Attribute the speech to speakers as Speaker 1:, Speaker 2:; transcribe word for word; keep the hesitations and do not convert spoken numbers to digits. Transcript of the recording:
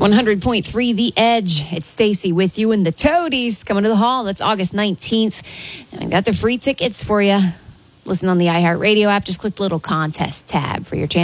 Speaker 1: one hundred point three The Edge. It's Stacy with you and the Toadies coming to the hall. That's August nineteenth. And I got the free tickets for you. Listen on the iHeartRadio app. Just click the little contest tab for your chance